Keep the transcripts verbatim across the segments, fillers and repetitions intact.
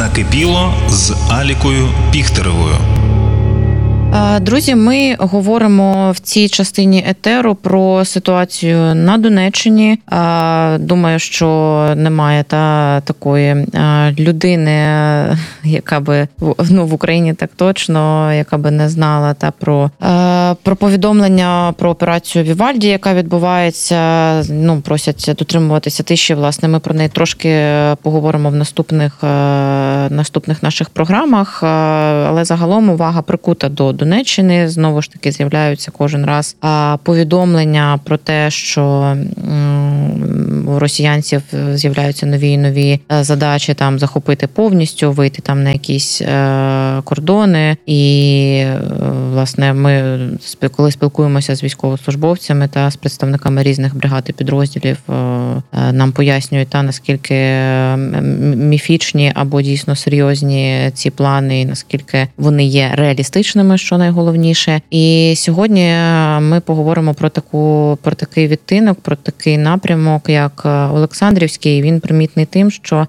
Накипіло з Алікою Піхтеревою. Друзі, ми говоримо в цій частині етеру про ситуацію на Донеччині. Думаю, що немає та такої людини, яка би, ну, в Україні так точно, яка би не знала та про, про повідомлення про операцію Вівальді, яка відбувається. Ну, просять дотримуватися тиші. Власне, ми про неї трошки поговоримо в наступних, наступних наших програмах. Але загалом увага прикута до Донеччини. Знову ж таки з'являються кожен раз повідомлення про те, що у росіянців з'являються нові і нові задачі там захопити повністю, вийти там на якісь кордони. І, власне, ми коли спілкуємося з військовослужбовцями та з представниками різних бригад і підрозділів, нам пояснюють, та наскільки міфічні або дійсно серйозні ці плани, і наскільки вони є реалістичними, що найголовніше. І сьогодні ми поговоримо про таку, про такий відтинок, про такий напрямок, як Олександрівський. Він примітний тим, що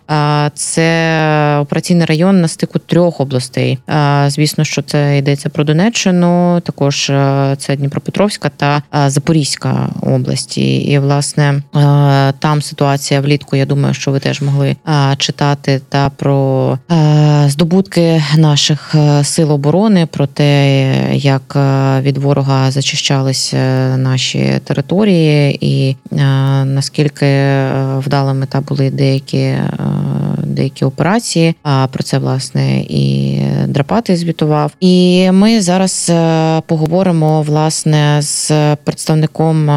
це операційний район на стику трьох областей. Звісно, що це йдеться про Донеччину, також це Дніпропетровська та Запорізька області. І, власне, там ситуація влітку, я думаю, що ви теж могли читати та про здобутки наших сил оборони, про те, як від ворога зачищались наші території і наскільки вдалими та були деякі, деякі операції. Про це, власне, і Драпатий звітував. І ми зараз поговоримо, власне, з представником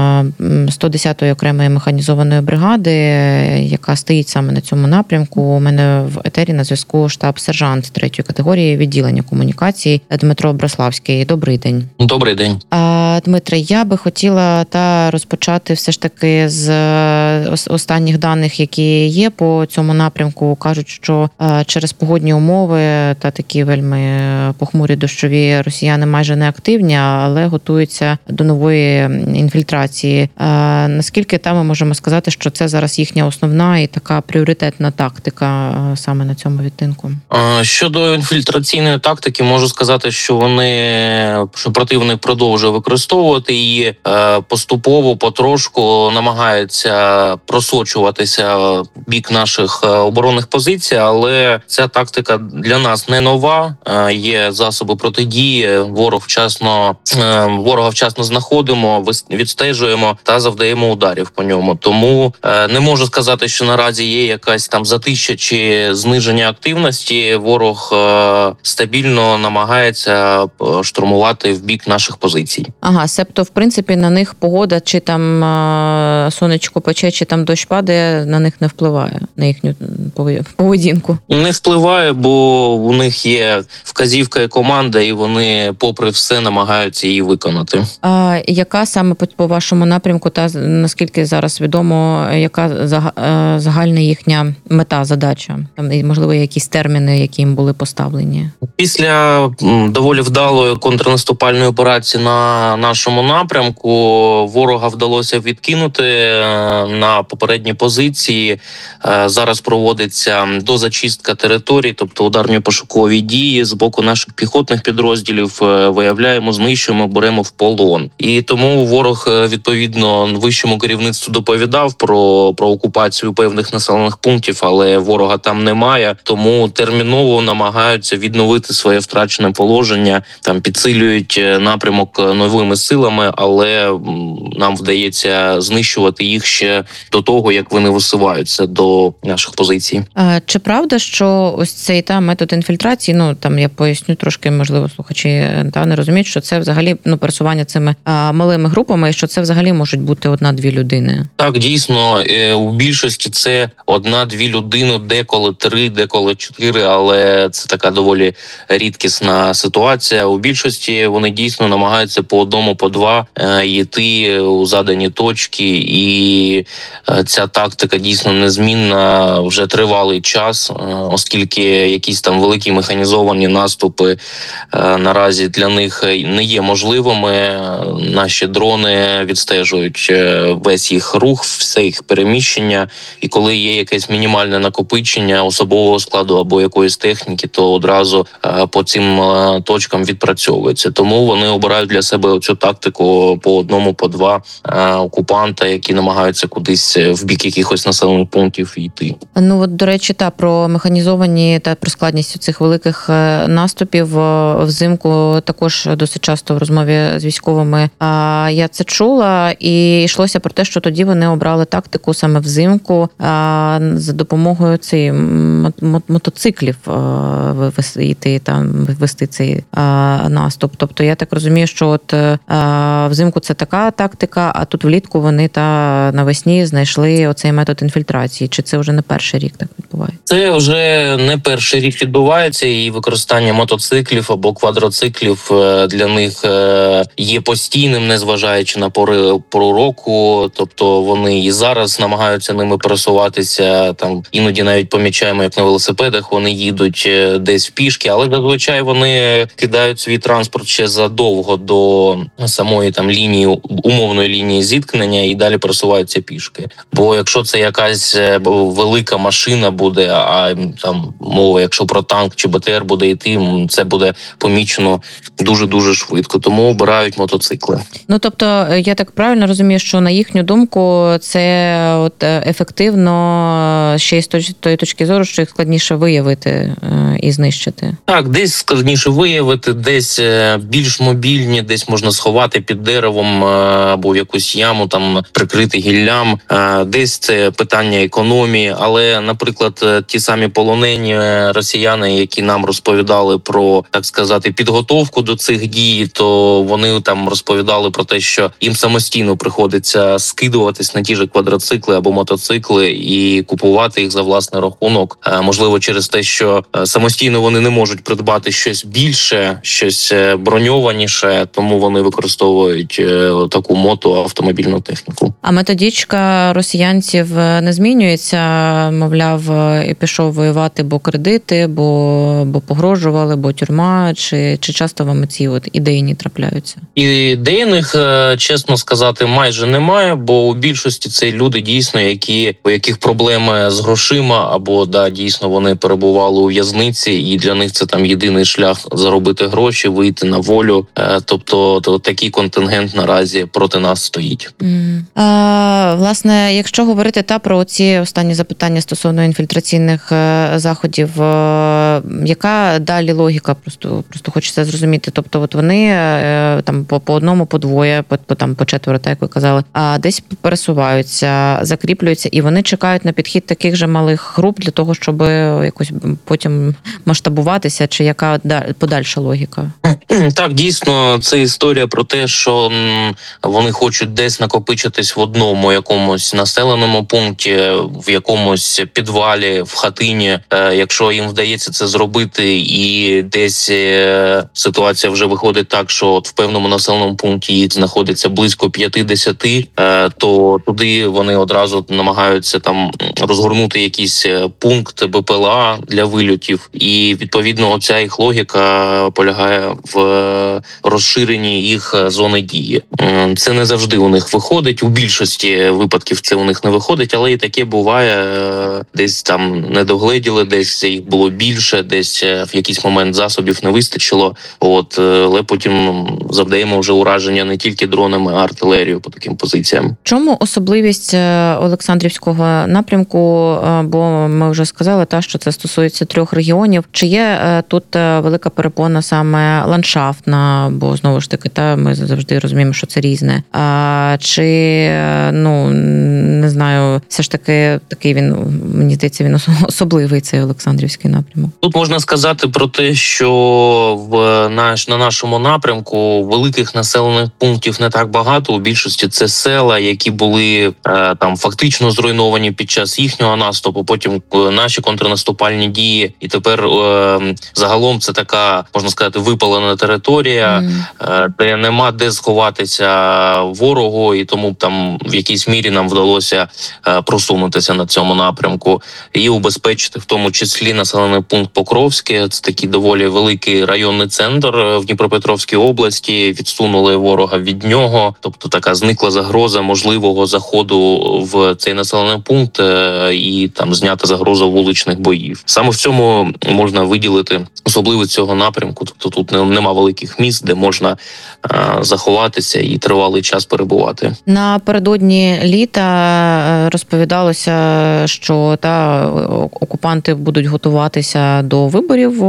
сто десятої окремої механізованої бригади, яка стоїть саме на цьому напрямку. У мене в етері на зв'язку штаб-сержант третьої категорії відділення комунікації Дмитро Браславський. Добрий день. Добрий день. А, Дмитре, я би хотіла та розпочати все ж таки з останніх даних, які є по цьому напрямку. Кажуть, що а, через погодні умови та такі вельми похмурі дощові росіяни майже не активні, але готуються до нової інфільтрації. А, наскільки там ми можемо сказати, що це зараз їхня основна і така пріоритетна тактика а, саме на цьому відтинку? Щодо інфільтраційної тактики, можу сказати, що вони, що противник продовжує використовувати її, поступово, потрошку намагаються просочуватися в бік наших оборонних позицій, але ця тактика для нас не нова. Є засоби протидії, ворог вчасно, ворога вчасно знаходимо, відстежуємо та завдаємо ударів по ньому. Тому не можу сказати, що наразі є якась там затища чи зниження активності. Ворог стабільно намагається штурмувати в бік наших позицій. Ага, себто, в принципі, на них погода, чи там а, сонечко пече, чи там дощ падає, на них не впливає, на їхню поведінку? Не впливає, бо у них є вказівка і команда, і вони, попри все, намагаються її виконати. А яка саме по вашому напрямку, та наскільки зараз відомо, яка загальна їхня мета, задача? Там, можливо, якісь терміни, які їм були поставлені? Після доволі вдалої контрнаступальної операції на нашому напрямку ворога вдалося відкинути на попередні позиції. Зараз проводиться дозачистка територій, тобто ударно-пошукові дії з боку наших піхотних підрозділів. Виявляємо, знищуємо, беремо в полон. І тому ворог, відповідно, вищому керівництву доповідав про, про окупацію певних населених пунктів, але ворога там немає, тому терміново намагаються відновити своє втрачене положення, там підсилюють напрямок новими силами, але нам вдається знищувати їх ще до того, як вони висуваються до наших позицій. А чи правда, що ось цей та метод інфільтрації, ну там я поясню трошки, можливо, слухачі та не розуміють, що це взагалі ну пересування цими а, малими групами, і що це взагалі можуть бути одна-дві людини? Так, дійсно, у більшості це одна-дві людини, деколи три, деколи чотири, але це така доволі рідкісна ситуація. У більшості вони дійсно намагаються по одному, по два е, йти у задані точки, і е, ця тактика дійсно незмінна вже три тривалий час, е, оскільки якісь там великі механізовані наступи е, наразі для них не є можливими. Наші дрони відстежують е, весь їх рух, все їх переміщення, і коли є якесь мінімальне накопичення особового складу або якоїсь техніки, то одразу е, по цим е, точкам відпрацьовується. Тому вони обирають для себе цю тактику по одному, по два е, окупанта, які намагаються кудись в бік якихось населених пунктів йти. Ну от, до речі, та про механізовані та про складність цих великих е, наступів е, взимку також досить часто в розмові з військовими а, я це чула, і йшлося про те, що тоді вони обрали тактику саме взимку а, за допомогою цей мотоциклів е, йти там вести цей а, наступ. Тобто я так розумію, що от а, взимку це така тактика, а тут влітку вони та навесні знайшли оцей метод інфільтрації. Чи це вже не перший рік так відбувається? Це вже не перший рік відбувається, і використання мотоциклів або квадроциклів для них є постійним, незважаючи на пори пору року. Тобто вони і зараз намагаються ними пересуватися. Там іноді навіть помічаємо, як на велосипедах вони їдуть десь пішки, але зазвичай вони кидають свій транспорт ще задовго до самої там лінії, умовної лінії зіткнення, і далі пересуваються пішки. Бо якщо це якась велика машина буде, а там мова, якщо про танк чи БТР буде йти, це буде помічено дуже-дуже швидко. Тому обирають мотоцикли. Ну, тобто, я так правильно розумію, що на їхню думку це от ефективно ще й з тої точки зору, що їх складніше виявити і знищити. Так, десь складніше виявити, десь більш мобільні, десь можна сховати під деревом або в якусь яму, там прикрити гіллям. Десь це питання економії, але, наприклад, ті самі полонені росіяни, які нам розповідали про, так сказати, підготовку до цих дій, то вони там розповідали про те, що їм самостійно приходиться скидуватись на ті ж квадроцикли або мотоцикли і купувати їх за власний рахунок. Можливо, через те, що самостійно вони не можуть придбати щось більше, щось броньованіше, тому вони використовують таку мотоавтомобільну техніку. А методичка росіянців не змінюється? Мовляв, і пішов воювати, бо кредити, бо, бо погрожували, бо тюрма, чи, чи часто вам ці от ідейні трапляються? Ідейних, чесно сказати, майже немає, бо у більшості це люди дійсно, які, у яких проблеми з грошима, або да, дійсно вони перебували у в'язниці, і для них це там єдиний шлях заробити гроші, вийти на волю. Тобто то, такий контингент наразі проти нас стоїть. Mm. А, власне, якщо говорити та про ці останні запитання стосовно інфільтраційних заходів, яка далі логіка? Просто просто хочеться зрозуміти. Тобто, от вони там по, по одному, по двоє, по, по там по четверо, так як ви казали, а десь пересуваються, закріплюються, і вони чекають на підхід таких же малих груп для того, щоб якось потім масштабуватися, чи яка подальша логіка? Так, дійсно, це історія про те, що вони хочуть десь накопичитись в одному якомусь населеному пункті, в якомусь підвалі, в хатині. Якщо їм вдається це зробити, і десь ситуація вже виходить так, що от в певному населеному пункті їх знаходиться близько п'ятдесят, то туди вони одразу намагаються там розгорнути якийсь пункт БПЛА для вильотів. І відповідно оця їх логіка полягає в розширенні їх зони дії. Це не завжди у них виходить. У більшості випадків це у них не виходить, але і таке буває. Десь там не догледіли, десь їх було більше, десь в якийсь момент засобів не вистачило. От, але потім завдаємо вже ураження не тільки дронами, а артилерією по таким позиціям. Чому особливість Олександрівського напрямку? Бо ми вже сказали, та що це стосується трьох регіонів. Чи є тут велика перепона саме ландшафтна? Бо знову ж таки, та ми завжди розуміємо, що це різне. А чи ну не знаю, все ж таки такий він, мені здається, він особливий, цей Олександрівський напрямок. Тут можна сказати про те, що в наш на нашому напрямку великих населених пунктів не так багато. У більшості це села, які були е, там фактично зруйновані під час їхнього наступу. Потім наші контрнаступальні дії, і тепер е, загалом це така, можна сказати, випалена територія, mm. е, де нема де сховатися ворогу, і тому там в якійсь мірі нам вдалося е, просунутися на цьому напрямку. і убезпечити в тому числі населений пункт Покровське. Це такий доволі великий районний центр в Дніпропетровській області. Відсунули ворога від нього, тобто така зникла загроза можливого заходу в цей населений пункт і там зняти загрозу вуличних боїв. Саме в цьому можна виділити особливо цього напрямку. Тобто тут нема великих міст, де можна а, заховатися і тривалий час перебувати. Напередодні літа розповідалося, що та окупанти будуть готуватися до виборів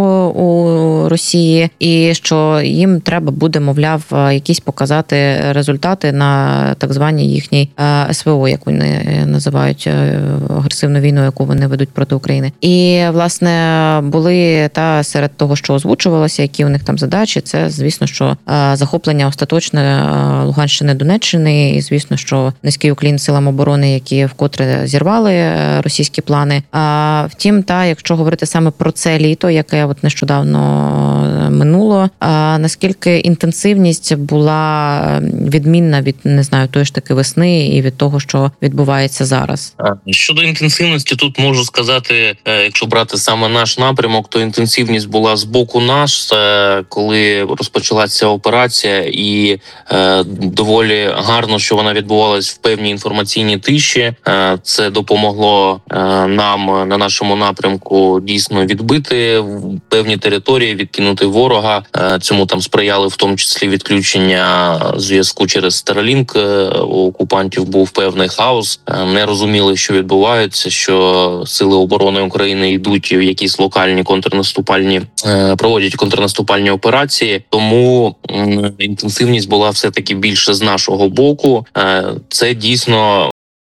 у Росії, і що їм треба буде, мовляв, якісь показати результати на так званій їхній ес ве о, як вони називають, агресивну війну, яку вони ведуть проти України. І, власне, були та серед того, що озвучувалося, які у них там задачі, це, звісно, що захоплення остаточне Луганщини, Донеччини, і, звісно, що низький уклін силам оборони, які вкотре зірвали російські плани. А втім, та якщо говорити саме про це літо, яке от нещодавно минуло, а наскільки інтенсивність була відмінна від, не знаю, тої ж таки весни і від того, що відбувається зараз? Щодо інтенсивності, тут можу сказати, якщо брати саме наш напрямок, то інтенсивність була з боку наш, коли розпочалася операція, і е, доволі гарно, що вона відбувалась в певній інформаційній тиші. Е, це допомогло е, нам на нашому напрямку дійсно відбити певні території, відкинути ворога. Е, цьому там сприяли в тому числі відключення зв'язку через Starlink. У окупантів був певний хаос. Е, не розуміли, що відбувається, що сили оборони України йдуть в якісь локальні контрнаступальні, е, проводять контрнаступальні операції. Тому м, інтенсивність була все-таки більше з нашого боку. Е, це дійсно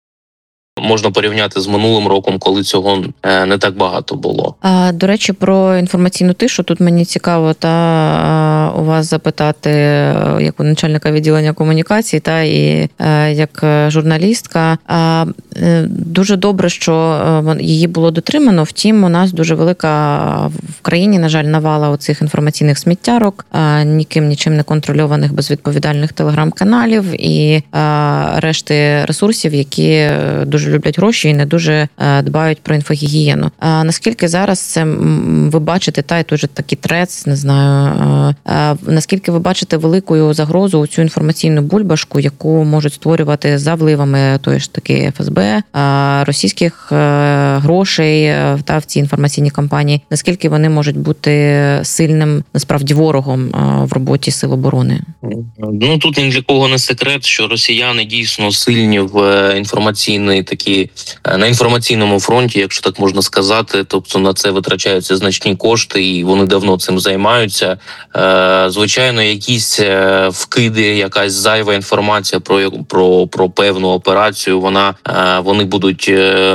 можна порівняти з минулим роком, коли цього не так багато було. А, до речі, про інформаційну тишу. Тут мені цікаво та у вас запитати, як у начальника відділення комунікацій, та і як журналістка. А, дуже добре, що її було дотримано. Втім, у нас дуже велика в країні, на жаль, навала оцих інформаційних сміттярок, ніким нічим не контрольованих безвідповідальних телеграм-каналів і а, решти ресурсів, які дуже люблять гроші і не дуже дбають про інфогігієну. А наскільки зараз це ви бачите, та й той же такий трец, не знаю, а, наскільки ви бачите великою загрозу у цю інформаційну бульбашку, яку можуть створювати за вливами тої ж таки еф ес бе, а, російських а, грошей та в цій інформаційній кампанії, наскільки вони можуть бути сильним, насправді, ворогом а, в роботі сил оборони? Ну, тут ні для кого не секрет, що росіяни дійсно сильні в інформаційній такі на інформаційному фронті, якщо так можна сказати, тобто на це витрачаються значні кошти, і вони давно цим займаються. Звичайно, якісь вкиди, якась зайва інформація про про, про певну операцію, вона вони будуть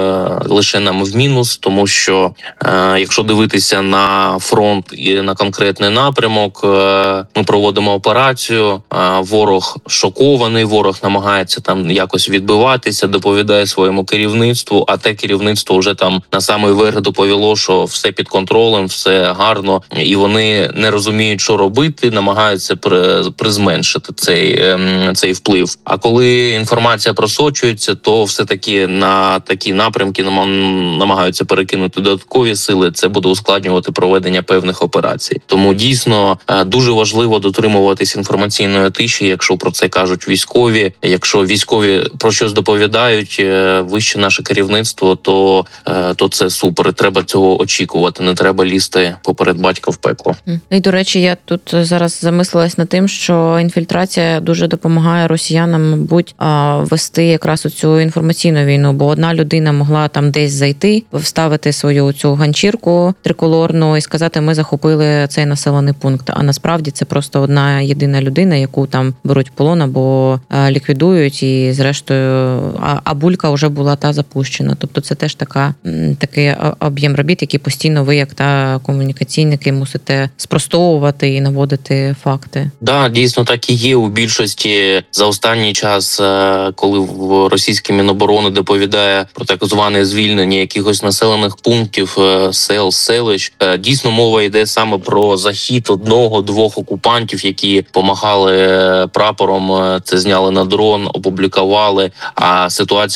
лише нам в мінус, тому що якщо дивитися на фронт і на конкретний напрямок, ми проводимо операцію, ворог шокований, ворог намагається там якось відбиватися, доповідає своєму керівництву, а те керівництво вже там на самий верх доповіло, що все під контролем, все гарно, і вони не розуміють, що робити, намагаються при, призменшити цей, цей вплив. А коли інформація просочується, то все-таки на такі напрямки намагаються перекинути додаткові сили, це буде ускладнювати проведення певних операцій. Тому дійсно дуже важливо дотримуватись інформаційної тиші, якщо про це кажуть військові, якщо військові про щось доповідають, вище наше керівництво, то, то це супер. Треба цього очікувати. Не треба лізти поперед батька в пекло. І, до речі, я тут зараз замислилась над тим, що інфільтрація дуже допомагає росіянам, мабуть, вести якраз оцю інформаційну війну, бо одна людина могла там десь зайти, вставити свою цю ганчірку триколорну і сказати, ми захопили цей населений пункт. А насправді це просто одна єдина людина, яку там беруть в полон або ліквідують, і зрештою, а, а булька вже була та запущена. Тобто це теж така, такий об'єм робіт, який постійно ви, як та комунікаційники, мусите спростовувати і наводити факти. Да, дійсно так і є. У більшості за останній час, коли в російське Міноборони доповідає про так зване звільнення якихось населених пунктів, сел, селищ, дійсно мова йде саме про захід одного-двох окупантів, які помагали прапором, це зняли на дрон, опублікували, а ситуація на фронті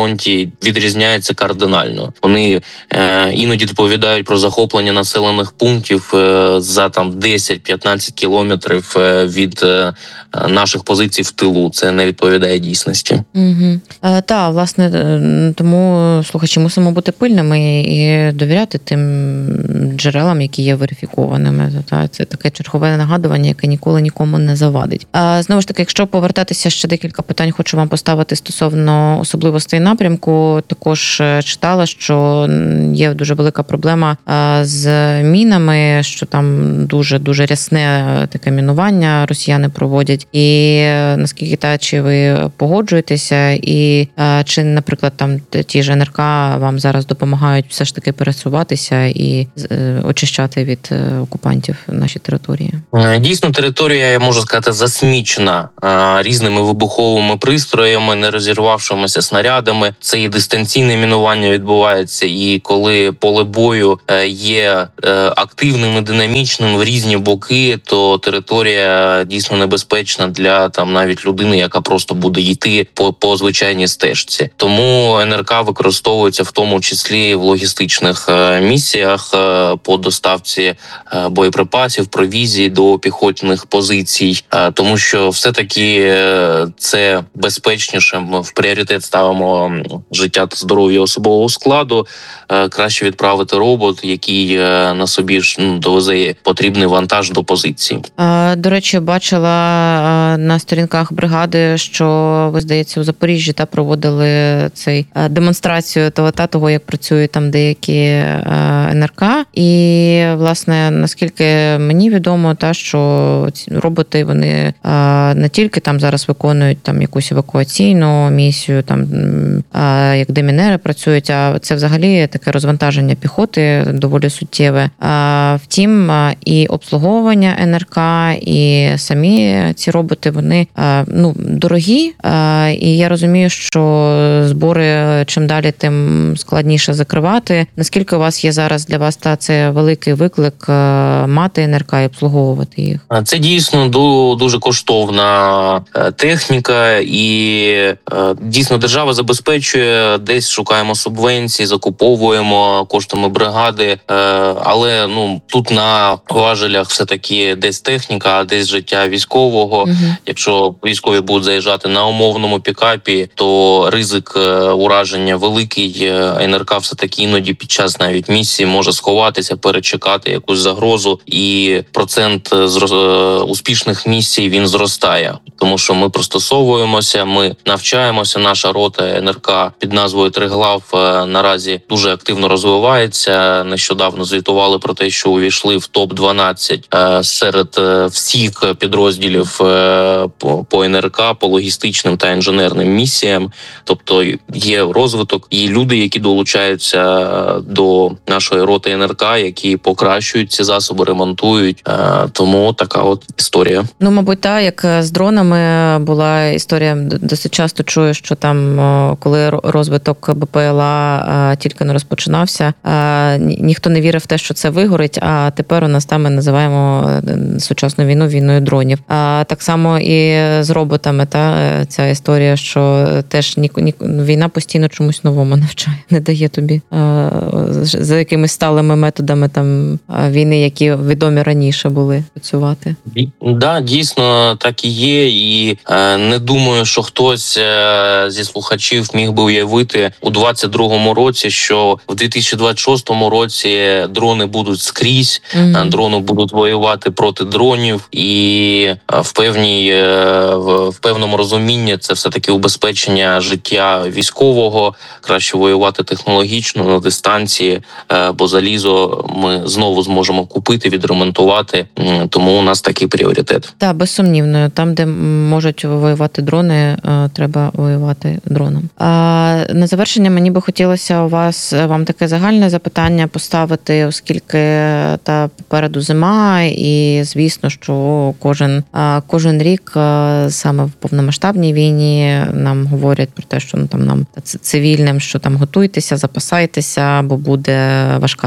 фронті відрізняється кардинально. Вони е, іноді доповідають про захоплення населених пунктів е, за там десять-п'ятнадцять кілометрів е, від е, наших позицій в тилу. Це не відповідає дійсності. Угу. Е, та, власне, е, тому слухачі мусимо бути пильними і довіряти тим джерелам, які є верифікованими. Та, це таке чергове нагадування, яке ніколи нікому не завадить. А знову ж таки, якщо повертатися, ще декілька питань хочу вам поставити стосовно особливостей напрямку. Також читала, що є дуже велика проблема з мінами, що там дуже-дуже рясне таке мінування росіяни проводять. І наскільки та, чи ви погоджуєтеся, і чи, наприклад, там ті ж ен ер ка вам зараз допомагають все ж таки пересуватися і очищати від окупантів наші території? Дійсно, територія, я можу сказати, засмічена різними вибуховими пристроями, нерозірвавшимися снарядами. Це і дистанційне мінування відбувається, і коли поле бою є активним і динамічним в різні боки, то територія дійсно небезпечна для там навіть людини, яка просто буде йти по, по звичайній стежці. Тому ен ер ка використовується в тому числі в логістичних місіях по доставці боєприпасів, провізії до піхотних позицій, тому що все-таки це безпечніше. Ми в пріоритет ставимо життя та здоров'я особового складу. Краще відправити робот, який на собі ж ну, довезе потрібний вантаж до позиції. До речі, бачила на сторінках бригади, що ви, здається, у Запоріжжі та проводили цей демонстрацію того та того, як працюють там деякі ен ер ка. І, власне, наскільки мені відомо, та що ці роботи, вони не тільки там зараз виконують там якусь евакуаційну місію, там як демінери працюють, а це взагалі таке розвантаження піхоти доволі суттєве. Втім, і обслуговування ен ер ка, і самі ці роботи, вони ну, дорогі, і я розумію, що збори чим далі, тим складніше закривати. Наскільки у вас є зараз для вас та це великий виклик мати ен ер ка і обслуговувати їх? Це дійсно дуже коштовна техніка, і дійсно держава забезпечує, десь шукаємо субвенції, закуповуємо коштами бригади, але ну тут на важелях все таки десь техніка, а десь життя військового. Угу. Якщо військові будуть заїжджати на умовному пікапі, то ризик ураження великий. ен ер ка все таки іноді під час навіть місії може сховатися, перечекати якусь загрозу, і процент успішних місій він зростає, тому що ми пристосовуємося, ми навчаємося. Наша рота ен ер ка під назвою Триглав наразі дуже активно розвивається. Нещодавно звітували про те, що увійшли в топ дванадцять серед всіх підрозділів по ен ер ка, по логістичним та інженерним місіям. Тобто є розвиток, і люди, які долучаються до нашої роти ен ер ка, які покращують ці засоби, ремонтують. Тому така от історія. Ну, мабуть, так, як з дронами була історія, досить часто чую, що там, коли розвиток бе пе ел а тільки не розпочинався, ніхто не вірив в те, що це вигорить, а тепер у нас там ми називаємо сучасну війну війною дронів. А так само і з роботами, та ця історія, що теж ні, ні, війна постійно чомусь новому навчає, не дає тобі за якимись сталими методами там війни, які відомі раніше були, працювати. Да, дійсно так і є, і е, не думаю, що хтось е, зі слухачів міг би уявити у двадцять другому році, що в дві тисячі двадцять шостому році дрони будуть скрізь, mm-hmm. дрони будуть воювати проти дронів, і е, в певній е, в, в певному розумінні це все таки убезпечення життя військового. Краще воювати технологічно на дистанції, е, бо залізо ми знову зможемо купити, відремонтувати. Тому у нас такий пріоритет. Так, безсумнівно. Там, де можуть воювати дрони, треба воювати дроном. А на завершення мені би хотілося у вас вам таке загальне запитання поставити, оскільки та попереду зима, і звісно, що кожен кожен рік саме в повномасштабній війні нам говорять про те, що ну там нам цивільним, що там готуйтеся, запасайтеся, бо буде важка зима.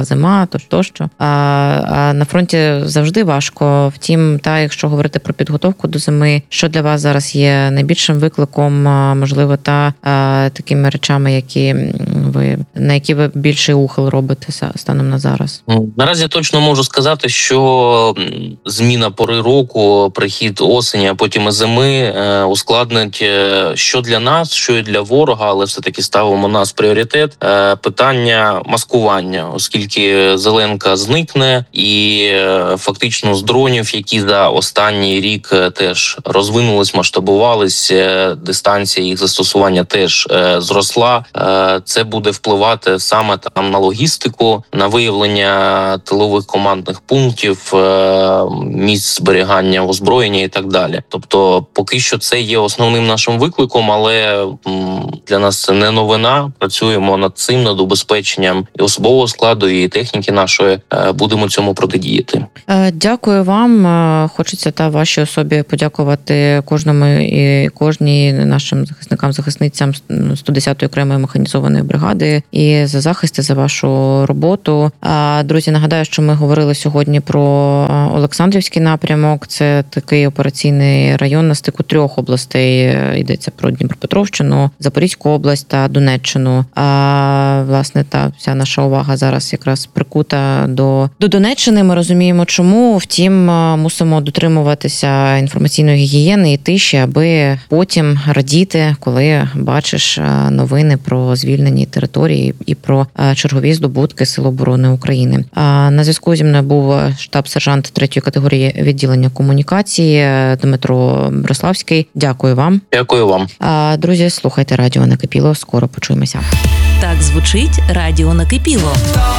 війна, то тощо. А, а на фронті завжди важко. Втім, та якщо говорити про підготовку до зими, що для вас зараз є найбільшим викликом, можливо, та а, такими речами, які ви на які ви більший ухил робите станом на зараз? Наразі точно можу сказати, що зміна пори року, прихід осені, а потім і зими ускладнить що для нас, що і для ворога, але все-таки ставимо нас в пріоритет. Питання маскування, оскільки зеленка зникне і фактично з дронів, які за останній рік теж розвинулись, масштабувались, дистанція їх застосування теж зросла. Це буде впливати саме там на логістику, на виявлення тилових командних пунктів, місць зберігання озброєння і так далі. Тобто, поки що це є основним нашим викликом, але для нас це не новина. Працюємо над цим, над убезпеченням і особового складу, і техніки нашої. Будемо цьому протидіяти. Дякую вам. Хочеться та вашій особі подякувати кожному і кожній нашим захисникам, захисницям сто десятої окремої механізованої бригади і за захист, і за вашу роботу. Друзі, нагадаю, що ми говорили сьогодні про Олександрівський напрямок. Це такий операційний район на стику трьох областей. Йдеться про Дніпропетровщину, Запорізьку область та Донеччину. А власне, та вся наша увага зараз якраз прикута до, до Донеччини. Ми розуміємо, чому. Втім, мусимо дотримуватися інформаційної гігієни і тиші, аби потім радіти, коли бачиш новини про звільнені території і про чергові здобутки Сил оборони України. На зв'язку зі мною був штаб-сержант третьої категорії відділення комунікації Дмитро Брославський. Дякую вам. Дякую вам. Друзі, слухайте радіо Накипіло. Скоро почуємося. Так звучить радіо Накипіло.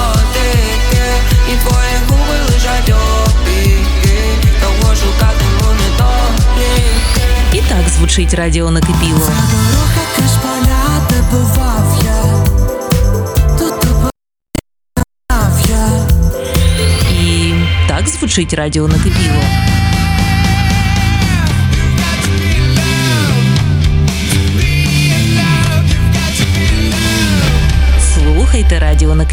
І твої губи лежать опіки, того шукати моніторики. І так звучить радіо Накипіло. Це дорога крізь поля, де бував я. Тут тебе я. І так звучить радіо Накипіло.